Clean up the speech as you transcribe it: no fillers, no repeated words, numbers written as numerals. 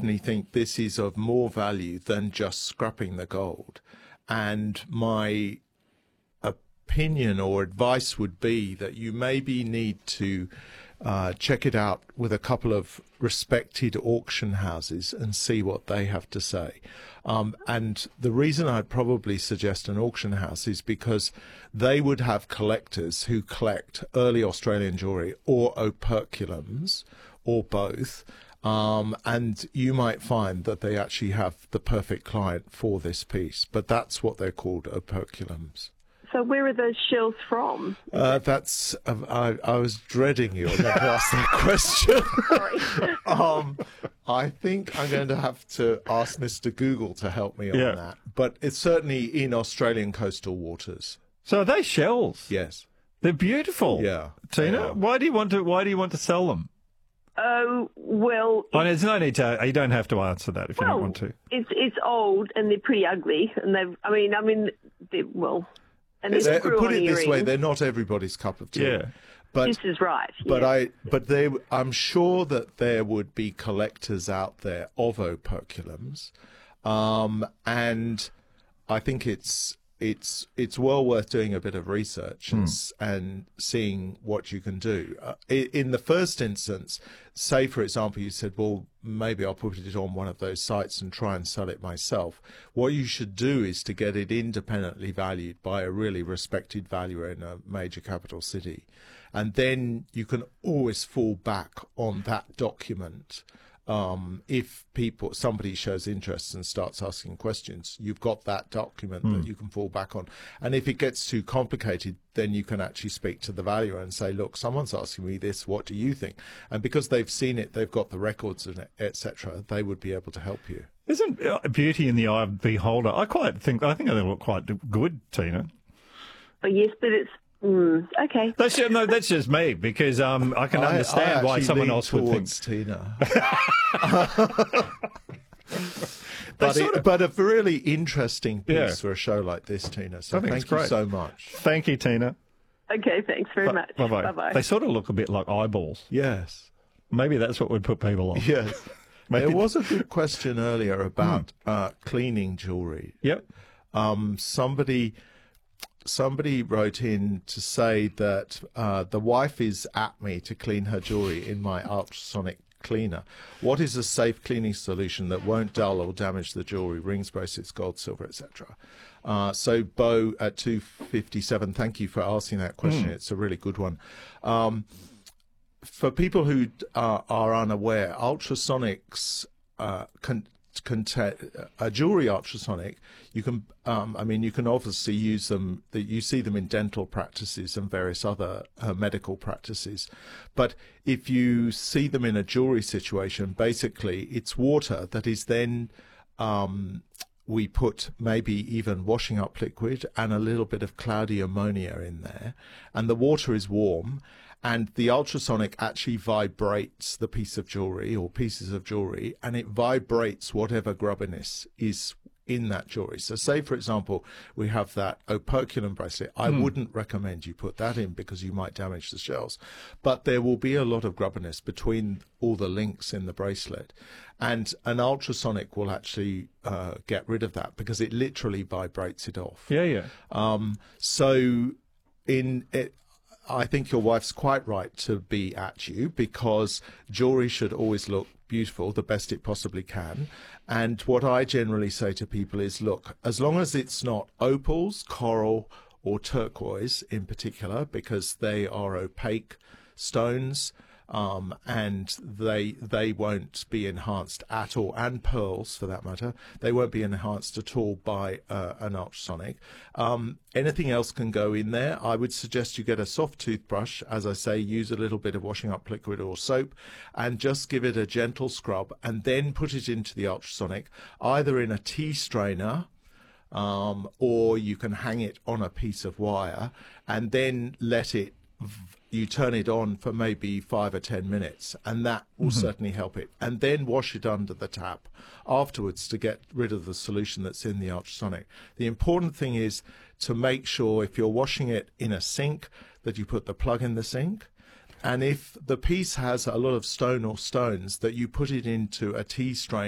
definitely think this is of more value than just scrapping the gold. And my opinion or advice would be that you maybe need to check it out with a couple of respected auction houses and see what they have to say. And the reason I'd probably suggest an auction house is because they would have collectors who collect early Australian jewellery or operculums or both. And you might find that they actually have the perfect client for this piece. But that's what they're called, operculums. So where are those shells from? I was dreading you to ask that question. Sorry. I think I'm going to have to ask Mr. Google to help me on that. But it's certainly in Australian coastal waters. So are they shells? Yes. They're beautiful. Yeah. Tina, why do you want to sell them? Oh, well... there's no need to... You don't have to answer that if you don't want to. It's old and they're pretty ugly. And they've... And put it this way, they're not everybody's cup of tea. Yeah. But, this is right. But I'm sure that there would be collectors out there of operculums, and I think it's well worth doing a bit of research and seeing what you can do. In the first instance, say for example, you said, well, maybe I'll put it on one of those sites and try and sell it myself. What you should do is to get it independently valued by a really respected valuer in a major capital city. And then you can always fall back on that document. If somebody shows interest and starts asking questions, you've got that document that you can fall back on. And if it gets too complicated, then you can actually speak to the valuer and say, look, someone's asking me this, what do you think? And because they've seen it, they've got the records in it, etc., they would be able to help you. Isn't beauty in the eye of the beholder? I think they look quite good, Tina. Oh, yes, but it's... okay. That's just me, because I can understand why someone else would think. Tina. But a really interesting piece for a show like this, Tina. So thank you so much. Thank you, Tina. Okay, thanks very much. Bye-bye. Bye-bye. They sort of look a bit like eyeballs. Yes. Maybe that's what would put people off. Yes. There was a good question earlier about cleaning jewellery. Yep. Somebody wrote in to say that the wife is at me to clean her jewellery in my ultrasonic cleaner. What is a safe cleaning solution that won't dull or damage the jewellery, rings, bracelets, gold, silver, etc.? So Bo at 257, thank you for asking that question. It's a really good one. For people who are unaware, ultrasonics a jewelry ultrasonic, you can you can obviously use them, you see them in dental practices and various other medical practices, but if you see them in a jewelry situation, basically it's water that is then we put maybe even washing up liquid and a little bit of cloudy ammonia in there, and the water is warm, and the ultrasonic actually vibrates the piece of jewelry or pieces of jewelry, and it vibrates whatever grubbiness is in that jewelry. So say, for example, we have that operculum bracelet. I wouldn't recommend you put that in because you might damage the shells. But there will be a lot of grubbiness between all the links in the bracelet. And an ultrasonic will actually get rid of that because it literally vibrates it off. Yeah. I think your wife's quite right to be at you, because jewelry should always look beautiful, the best it possibly can. And what I generally say to people is, look, as long as it's not opals, coral, or turquoise in particular, because they are opaque stones, and they won't be enhanced at all, and pearls for that matter, they won't be enhanced at all by an ultrasonic. Anything else can go in there. I would suggest you get a soft toothbrush, as I say, use a little bit of washing up liquid or soap, and just give it a gentle scrub, and then put it into the ultrasonic, either in a tea strainer, or you can hang it on a piece of wire, and then you turn it on for maybe 5 or 10 minutes, and that will certainly help it. And then wash it under the tap afterwards to get rid of the solution that's in the ultrasonic. The important thing is to make sure, if you're washing it in a sink, that you put the plug in the sink. And if the piece has a lot of stone or stones, that you put it into a tea strainer